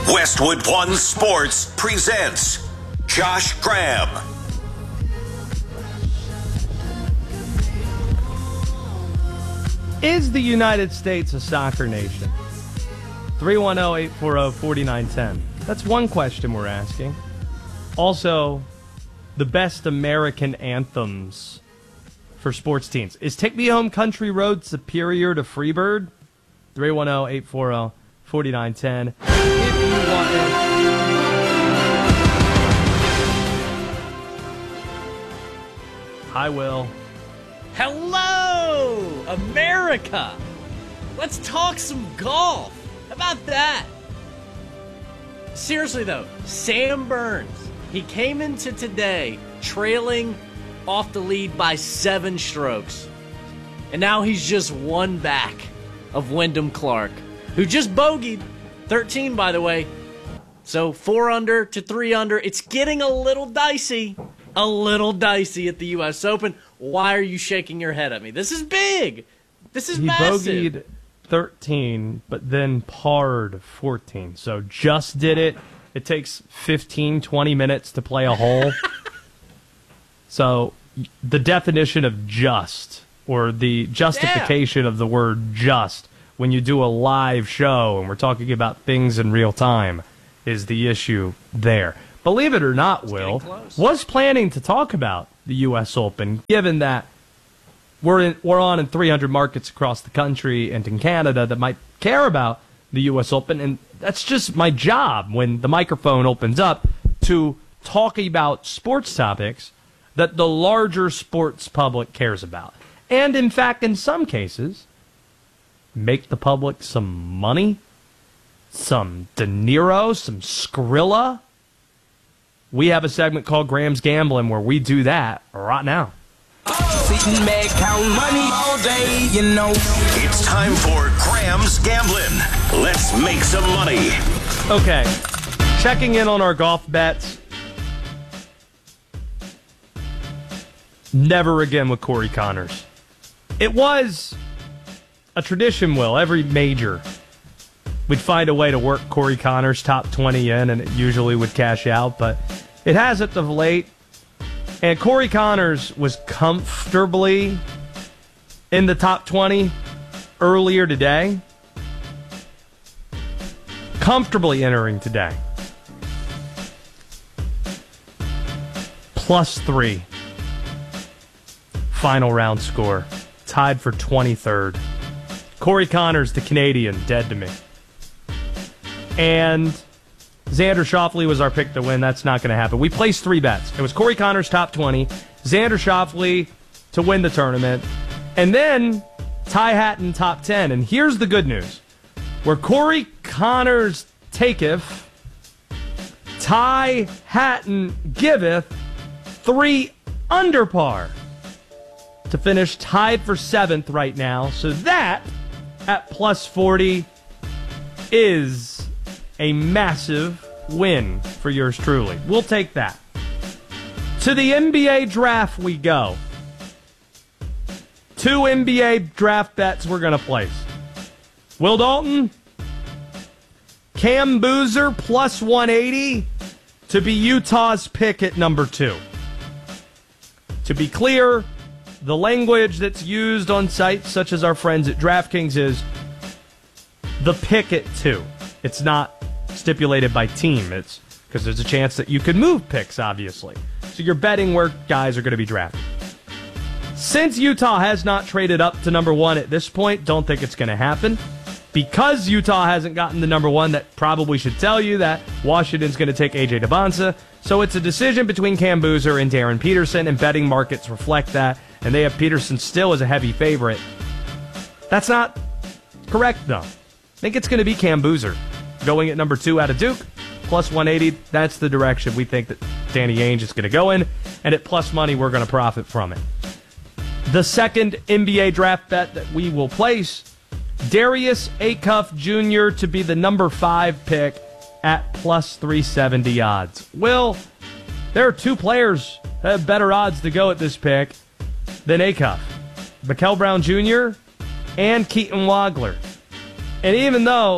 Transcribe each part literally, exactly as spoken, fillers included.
Westwood One Sports presents Josh Graham. Is the United States a soccer nation? three one zero, eight four zero, four nine one zero. That's one question we're asking. Also, the best American anthems for sports teams. Is Take Me Home Country Road superior to Freebird? three one zero, eight four zero, four nine one zero. If you want it. Hi, Will. Hello, America! Let's talk some golf. How about that? Seriously, though, Sam Burns, he came into today trailing off the lead by seven strokes. And now he's just one back of Wyndham Clark, who just bogeyed. thirteen, by the way. So four under to three under. It's getting a little dicey. A little dicey at the U S Open. Why are you shaking your head at me? This is big. This is he massive. He bogeyed thirteen, but then parred fourteen. So just did it. It takes fifteen, twenty minutes to play a hole. So the definition of just, or the justification yeah. of the word just, when you do a live show and we're talking about things in real time, is the issue there. Believe it or not, it's Will, was planning to talk about the U S Open, given that we're in, we're on in three hundred markets across the country and in Canada that might care about the U S Open, and that's just my job when the microphone opens up to talk about sports topics that the larger sports public cares about. And in fact, in some cases, make the public some money, some De Niro, some Skrilla. We have a segment called Graham's Gambling where we do that right now. Sitting back, count money all day, you know. It's time for Graham's Gambling. Let's make some money. Okay, checking in on our golf bets. Never again with Corey Connors. It was a tradition, Will, every major. We'd find a way to work Corey Connors' top twenty in, and it usually would cash out, but it hasn't of late. And Corey Connors was comfortably in the top twenty earlier today. Comfortably entering today. Plus three. Final round score. Tied for twenty-third. Corey Connors, the Canadian, dead to me. And Xander Schauffele was our pick to win. That's not going to happen. We placed three bets. It was Corey Connors top twenty, Xander Schauffele to win the tournament, and then Ty Hatton top ten. And here's the good news. Where Corey Connors taketh, Ty Hatton giveth three under par to finish tied for seventh right now. So that, at plus forty, is a massive win for yours truly. We'll take that. To the N B A draft we go. Two N B A draft bets we're going to place. Will Dalton, Cam Boozer plus one eighty to be Utah's pick at number two. To be clear, the language that's used on sites such as our friends at DraftKings is the pick at two. It's not stipulated by team. It's because there's a chance that you could move picks, obviously. So you're betting where guys are going to be drafted. Since Utah has not traded up to number one at this point, don't think it's going to happen. Because Utah hasn't gotten the number one, that probably should tell you that Washington's going to take A J Debonsa. So it's a decision between Cam Boozer and Darren Peterson, and betting markets reflect that, and they have Peterson still as a heavy favorite. That's not correct, though. I think it's going to be Cam Boozer going at number two out of Duke, plus one eighty. That's the direction we think that Danny Ainge is going to go in, and at plus money, we're going to profit from it. The second N B A draft bet that we will place, Darius Acuff Junior to be the number five pick at plus three seventy odds. Will, there are two players that have better odds to go at this pick than Acuff. Mikel Brown Junior and Keaton Wagler. And even though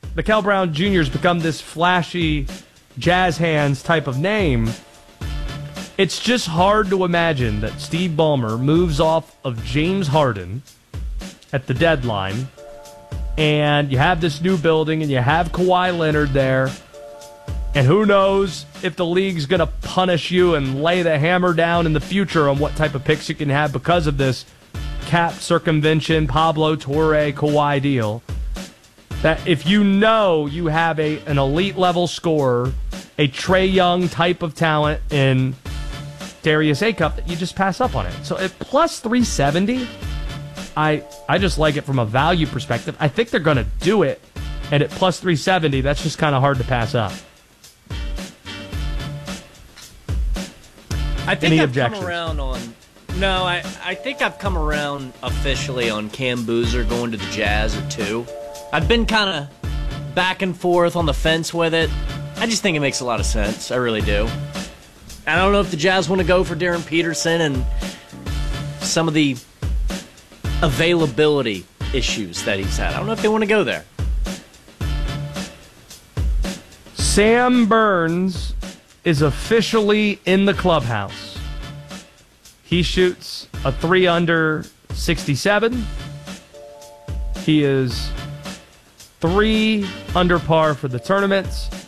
Mikael Brown Junior has become this flashy jazz hands type of name, it's just hard to imagine that Steve Ballmer moves off of James Harden at the deadline, and you have this new building, and you have Kawhi Leonard there, and who knows if the league's going to punish you and lay the hammer down in the future on what type of picks you can have because of this cap circumvention, Pablo Torre, Kawhi deal. That if you know you have a an elite level scorer, a Trae Young type of talent in Darius Acup, that you just pass up on it. So at plus three seventy, I I just like it from a value perspective. I think they're going to do it, and at plus three seventy, that's just kind of hard to pass up. I think Any I've objections? come around on. No, I, I think I've come around officially on Cam Boozer going to the Jazz at two. I've been kind of back and forth on the fence with it. I just think it makes a lot of sense. I really do. I don't know if the Jazz want to go for Darren Peterson and some of the availability issues that he's had. I don't know if they want to go there. Sam Burns is officially in the clubhouse. He shoots a three under sixty-seven. He is three under par for the tournament.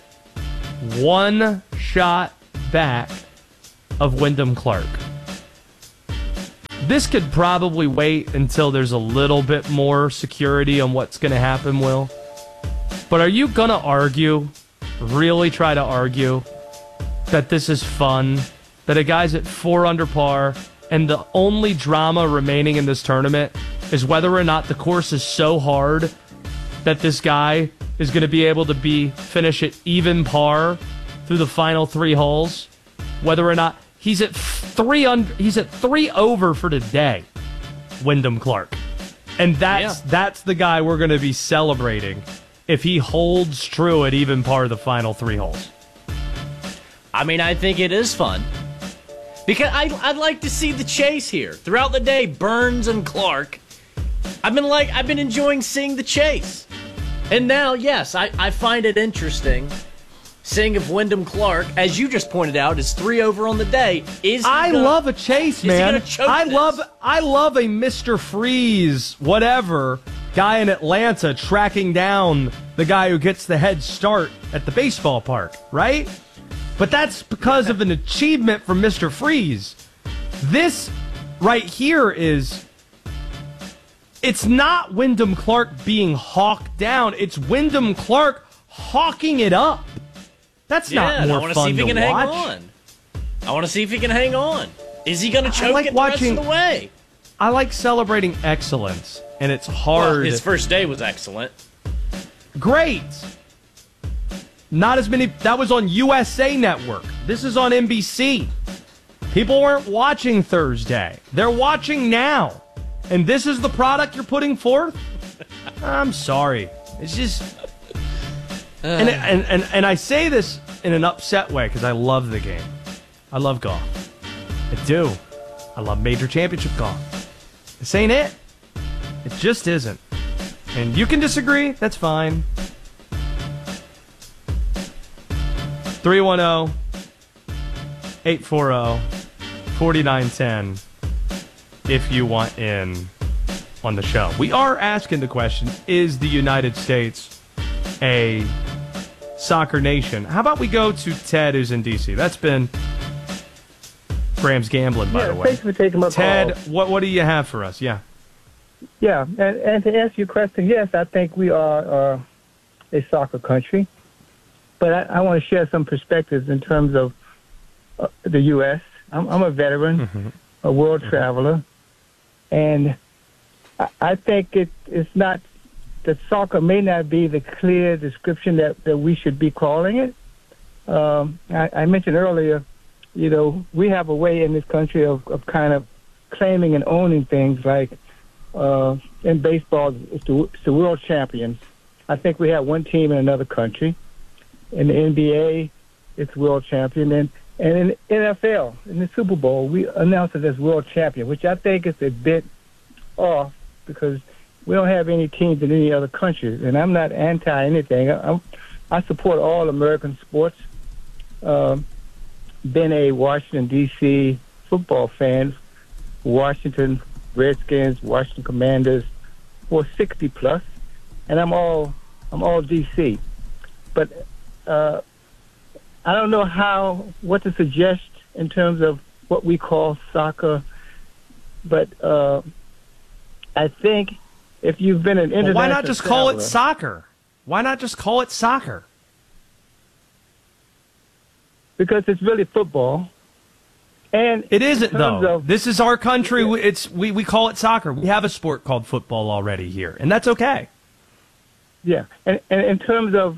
One shot back of Wyndham Clark. This could probably wait until there's a little bit more security on what's going to happen, Will. But are you going to argue, really try to argue, that this is fun, that a guy's at four under par, and the only drama remaining in this tournament is whether or not the course is so hard that this guy is going to be able to be finish at even par through the final three holes, whether or not he's at three under, he's at three over for today, Wyndham Clark, and that's yeah. that's the guy we're going to be celebrating if he holds true at even par the final three holes. I mean, I think it is fun. Because I, I'd like to see the chase here. Throughout the day, Burns and Clark. I've been like I've been enjoying seeing the chase. And now, yes, I, I find it interesting seeing if Wyndham Clark, as you just pointed out, is three over on the day. Is I gonna, love a chase, man. I this? love I love a Mister Freeze, whatever, guy in Atlanta tracking down the guy who gets the head start at the baseball park, right? But that's because of an achievement from Mister Freeze. This right here is, it's not Wyndham Clark being hawked down. It's Wyndham Clark hawking it up. That's yeah, not more I want to fun see if he to can watch. hang on. I want to see if he can hang on. Is he going to choke like it the watching, rest of the way? I like celebrating excellence, and it's hard. Well, his first day was excellent. Great. Not as many. That was on U S A Network. This is on N B C. People weren't watching Thursday. They're watching now. And this is the product you're putting forth? I'm sorry. It's just... Uh. And, and, and, and I say this in an upset way because I love the game. I love golf. I do. I love major championship golf. This ain't it. It just isn't. And you can disagree. That's fine. three one zero, eight four zero, four nine one zero if you want in on the show. We are asking the question, is the United States a soccer nation? How about we go to Ted, who's in D C? That's been Graham's Gambling, by yeah, the way. Thanks for taking my Ted, call. what what do you have for us? Yeah. Yeah, and, and to answer your question, yes, I think we are uh, a soccer country. But I, I want to share some perspectives in terms of uh, the U S I'm, I'm a veteran, mm-hmm. a world mm-hmm. traveler, and I, I think it, it's not that soccer may not be the clear description that, that we should be calling it. Um, I, I mentioned earlier, you know, we have a way in this country of, of kind of claiming and owning things like uh, in baseball, it's the, it's the world champions. I think we have one team in another country. In the N B A, it's world champion. And, and in N F L, in the Super Bowl, we announce it as world champion, which I think is a bit off because we don't have any teams in any other countries, and I'm not anti anything. I, I'm, I support all American sports. Um, been a Washington D C football fan, Washington Redskins, Washington Commanders, for sixty plus, and I'm all I'm all D C. But uh, I don't know how what to suggest in terms of what we call soccer. But uh, I think if you've been an international well, why not just call it traveler- soccer? Why not just call it soccer? Because it's really football. And It isn't, in terms though. of- This is our country. We- It's we, we call it soccer. We have a sport called football already here, and that's okay. Yeah, and, and in terms of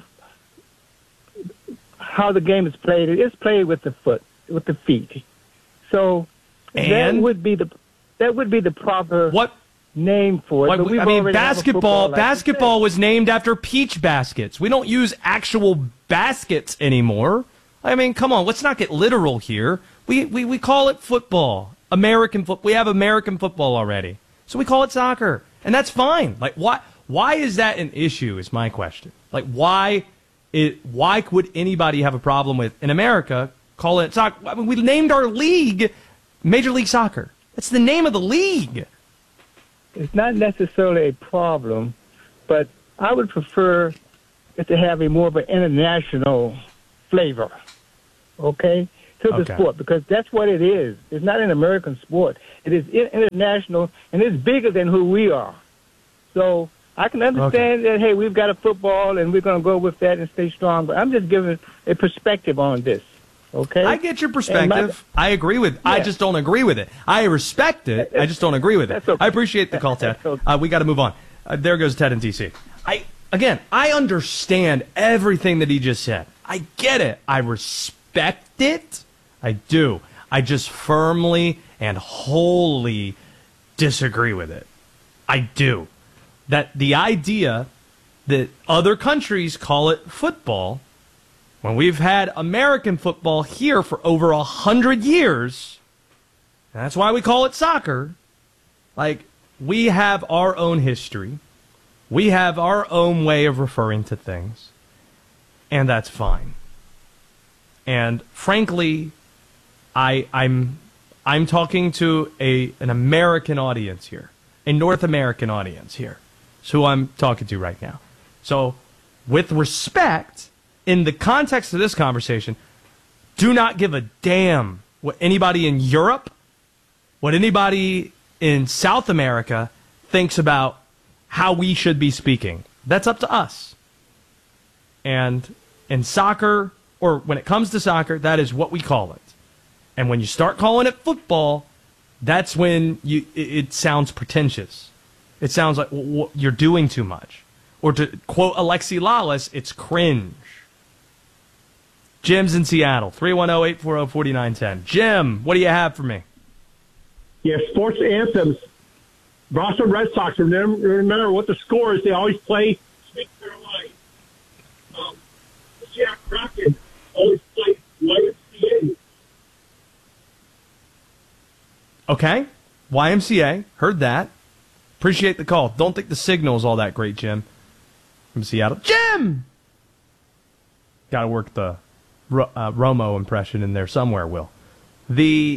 how the game is played, it is played with the foot, with the feet. So that And? would be the that would be the proper What? name for it. What but we've I mean, already have a basketball. football, like you basketball said. was named after peach baskets. We don't use actual baskets anymore. I mean, come on. Let's not get literal here. We we, we call it football. American foot. We have American football already, so we call it soccer, and that's fine. Like, why? Why is that an issue? Is my question. Like, why? It, why would anybody have a problem with in America calling it soccer? I mean, we named our league Major League Soccer. That's the name of the league. It's not necessarily a problem, but I would prefer it to have a more of an international flavor, okay, to the Okay. sport, because that's what it is. It's not an American sport. It is in- international, and it's bigger than who we are. So I can understand that, hey, we've got a football, and we're going to go with that and stay strong, but I'm just giving a perspective on this, okay? I get your And perspective. my- I agree with. I Yeah. just don't agree with it. I respect it. I just don't agree with it. That's okay. I appreciate the call, Ted. That's okay. Uh, we got to move on. Uh, there goes Ted in D C. I again, I understand everything that he just said. I get it. I respect it. I do. I just firmly and wholly disagree with it. I do. That the idea that other countries call it football, when we've had American football here for over a hundred years, and that's why we call it soccer. Like, we have our own history. We have our own way of referring to things. And that's fine. And frankly, I, I'm I'm talking to a an American audience here, a North American audience here. It's who I'm talking to right now. So, with respect, in the context of this conversation, do not give a damn what anybody in Europe, what anybody in South America thinks about how we should be speaking. That's up to us. And in soccer, or when it comes to soccer, that is what we call it. And when you start calling it football, that's when you it, it sounds pretentious. It sounds like w- w- you're doing too much. Or to quote Alexi Lawless, it's cringe. Jim's in Seattle, three one zero, eight four zero, four nine one zero. Jim, what do you have for me? Yeah, sports anthems. Boston Red Sox, remember, remember what the score is. They always play Sweet Caroline. Um, Jack Crockett always played Y M C A. Okay, Y M C A, heard that. Appreciate the call. Don't think the signal is all that great, Jim. From Seattle. Jim! Got to work the Ro- uh, Romo impression in there somewhere, Will. The...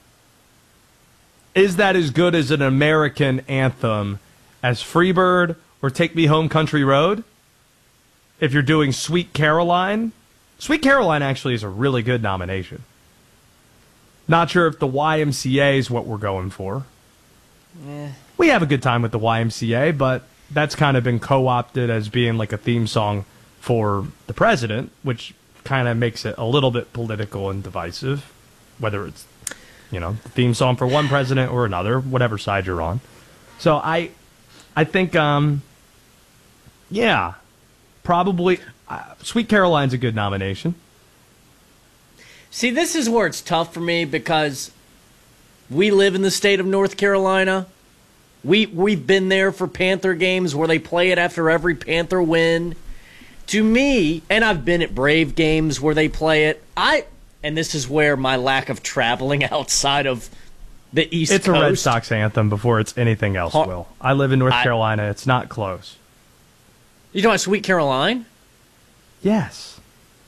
Is that as good as an American anthem as Freebird or Take Me Home Country Road? If you're doing Sweet Caroline? Sweet Caroline actually is a really good nomination. Not sure if the Y M C A is what we're going for. Eh. We have a good time with the Y M C A, but that's kind of been co-opted as being like a theme song for the president, which kind of makes it a little bit political and divisive, whether it's, you know, the theme song for one president or another, whatever side you're on. So I, I think, um, yeah, probably uh, Sweet Caroline's a good nomination. See, this is where it's tough for me because we live in the state of North Carolina. We, we've been there for Panther games where they play it after every Panther win. To me, and I've been at Brave games where they play it, I, and this is where my lack of traveling outside of The East It's Coast. a Red Sox anthem before it's anything else, Huh. Will. I live in North I- Carolina. It's not close. You talking about Sweet Caroline? Yes.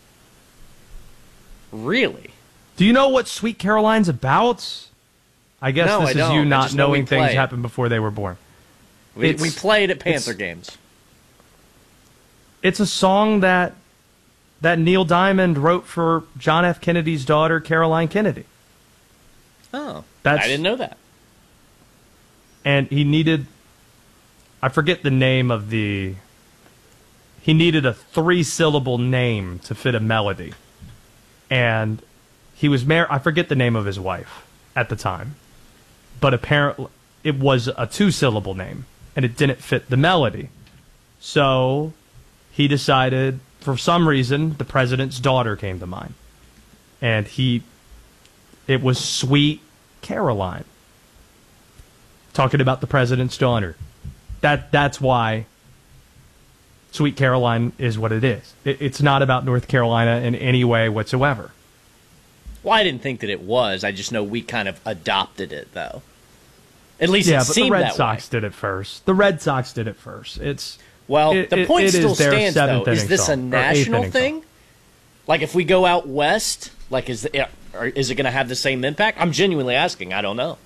Really? Do you know what Sweet Caroline's about? I guess No, this I is don't. you I not just know we knowing things play it. happened before they were born. We, It's- we played at Panther it's- games. It's a song that that Neil Diamond wrote for John F. Kennedy's daughter, Caroline Kennedy. Oh, That's- I didn't know that. And he needed, I forget the name of the, he needed a three-syllable name to fit a melody. And he was married, I forget the name of his wife at the time. But apparently it was a two-syllable name, and it didn't fit the melody. So he decided, for some reason, the president's daughter came to mind. And he, it was Sweet Caroline. Talking about the president's daughter. That That's why Sweet Caroline is what it is. It, it's not about North Carolina in any way whatsoever. Well, I didn't think that it was. I just know we kind of adopted it, though. At least Yeah, it but the seemed Red that Sox way. did it first. The Red Sox did it first. It's Well, it- the it- point it still is their stands, though. seventh Is inning this a song, or eighth national inning thing? song. Like, if we go out west, like, is the, or is it going to have the same impact? I'm genuinely asking. I don't know.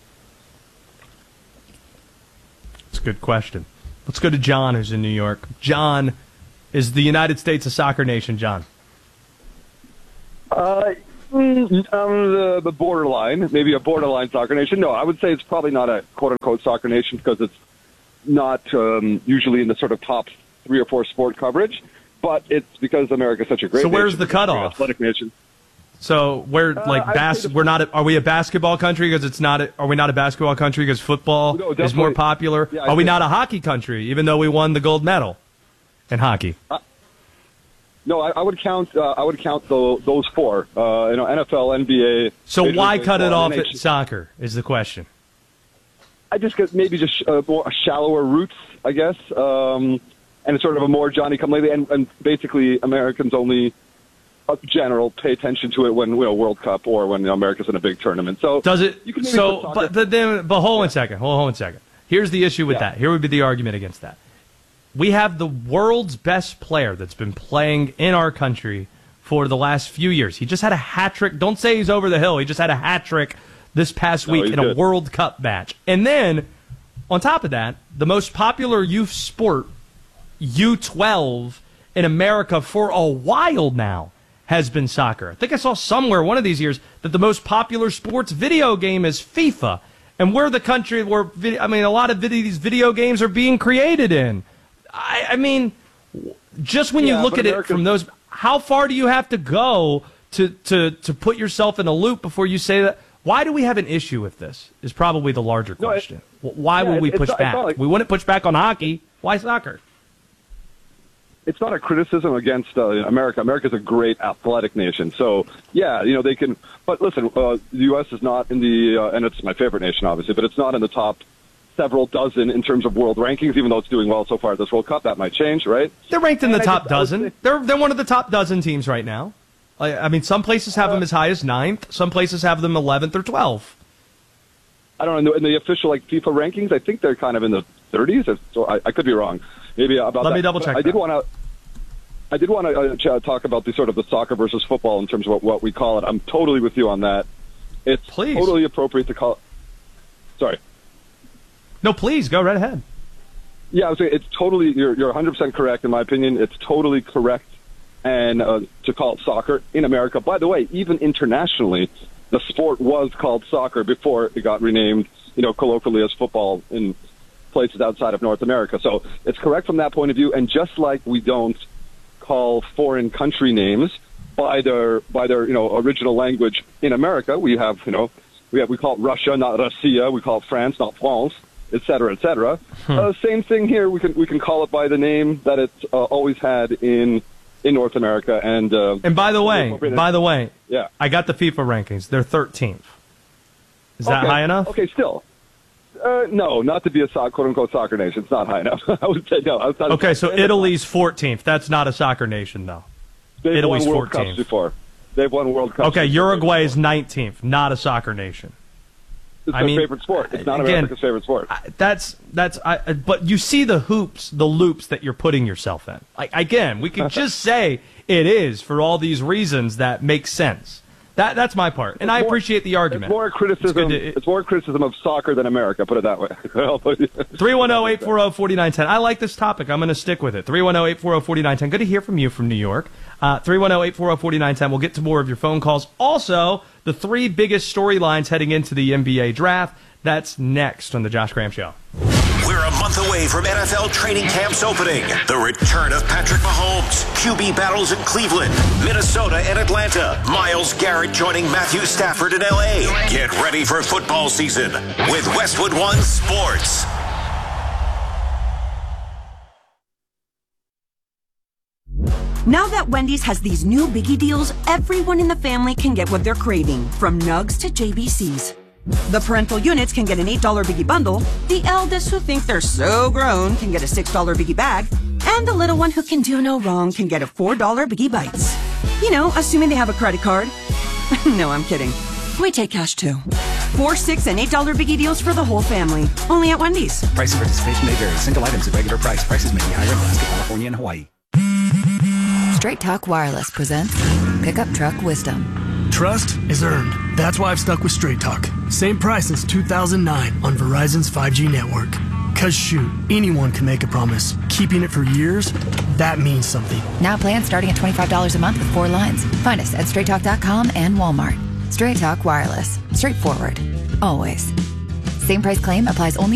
It's a good question. Let's go to John, who's in New York. John, is the United States a soccer nation, John? Uh, mm, um, the, the borderline, maybe a borderline soccer nation. No, I would say it's probably not a quote-unquote soccer nation because it's not um, usually in the sort of top three or four sport coverage, but it's because America's such a great So where's nation, the because we're an cutoff? athletic nation. So we're like I'd bas- say the- we're not. A, are we a basketball country because it's not? A, are we not a basketball country because football No, is more definitely. popular? Yeah, I are we think- not a hockey country even though we won the gold medal in hockey? No, I, I would count. Uh, I would count the, those four. Uh, you know, N F L, N B A. So Major why League cut it Baseball, off N at H L. soccer? Is the question. I just get maybe just uh, more shallower roots, I guess, um, and it's sort of a more Johnny come lately. And, and basically, Americans only, uh, general, pay attention to it when you know World Cup or when you know, America's in a big tournament. So Does it? You can maybe So, put soccer- but the, then, but hold on a second. Hold on a second. Here's the issue with Yeah. that. Here would be the argument against that. We have the world's best player that's been playing in our country for the last few years. He just had a hat trick. Don't say he's over the hill. He just had a hat trick this past No, week he's in a good. World Cup match. And then, on top of that, the most popular youth sport, U twelve, in America for a while now has been soccer. I think I saw somewhere one of these years that the most popular sports video game is FIFA. And we're the country where, vid- I mean, a lot of vid- these video games are being created in. I, I mean, just when you Yeah, look but at it America- from those, how far do you have to go to, to, to put yourself in a loop before you say that? Why do we have an issue with this is probably the larger No, it- question. W Why yeah, will we it's push not- it's back? not like- we wouldn't push back on hockey. Why soccer? it's not a criticism against uh, America. America's a great athletic nation. So, yeah, you know, they can. But listen, uh, the U S is not in the, uh, and it's my favorite nation, obviously, but it's not in the top several dozen in terms of world rankings, even though it's doing well so far at this World Cup. That might change, right? They're ranked in the And I top just- I would dozen. say- They're they're one of the top dozen teams right now. I, I mean, some places have Uh, them as high as ninth. Some places have them eleventh or twelfth. I don't know. In the, in the official like FIFA rankings, I think they're kind of in the thirties. So I, I could be wrong. Maybe about Let that. me double But check I did that. want to. I did want to uh, ch- talk about the sort of the soccer versus football in terms of what, what we call it. I'm totally with you on that. It's Please. totally appropriate to call. Sorry. No, please go right ahead. Yeah, I was saying it's totally. You're you're one hundred percent correct in my opinion. It's totally correct, and uh, to call it soccer in America. By the way, even internationally, the sport was called soccer before it got renamed, you know, colloquially as football in places outside of North America. So it's correct from that point of view. And just like we don't call foreign country names by their by their you know original language in America, we have you know we have we call it Russia, not Russia. We call it France, not France, et cetera, et cetera. Hmm. Uh, same thing here. We can we can call it by the name that it's uh, always had in in North America. And uh, And by the way, appropriate- by the way, yeah, I got the FIFA rankings. They're thirteenth. Is that Okay. high enough? Okay, still. Uh, no, not to be a so- quote-unquote soccer nation. It's not high enough. I would say no. Outside of- Okay, so Italy's fourteenth. That's not a soccer nation, though. They've Italy's won World fourteenth. Cups before. They've won World Cups. Okay, before. Uruguay is nineteenth. Not a soccer nation. It's I their mean, favorite sport. It's not again, America's favorite sport. I, that's that's. I, but you see the hoops, the loops that you're putting yourself in. Like again, we could just say it is for all these reasons that make sense. That that's my part, and it's I more, appreciate the argument. It's more criticism. It's, to, it, it's more criticism of soccer than America. Put it that way. three one zero, eight four zero, four nine one zero. I like this topic. I'm going to stick with it. three one zero, eight four zero, four nine one zero. Good to hear from you from New York. Uh, three one zero, eight four zero, four nine one zero. We'll get to more of your phone calls. Also, the three biggest storylines heading into the N B A draft. That's next on the Josh Graham Show. We're a month away from N F L training camps opening. The return of Patrick Mahomes, Q B battles in Cleveland, Minnesota, and Atlanta. Myles Garrett joining Matthew Stafford in L A. Get ready for football season with Westwood One Sports. Now that Wendy's has these new biggie deals, everyone in the family can get what they're craving, from nugs to J B Cs. The parental units can get an eight dollar biggie bundle, the eldest who think they're so grown can get a six dollar biggie bag, and the little one who can do no wrong can get a four dollar biggie bites. You know, assuming they have a credit card. No, I'm kidding. We take cash too. Four, six, and eight dollar biggie deals for the whole family. Only at Wendy's. Price and participation may vary. Single items at regular price. Prices may be higher in Alaska, California, and Hawaii. Straight Talk Wireless presents Pickup Truck Wisdom. Trust is earned. That's why I've stuck with Straight Talk. Same price since two thousand nine on Verizon's five G network. Cause shoot, anyone can make a promise. Keeping it for years, that means something. Now plans starting at twenty-five dollars a month with four lines. Find us at straight talk dot com and Walmart. Straight Talk Wireless. Straightforward. Always. Same price claim applies only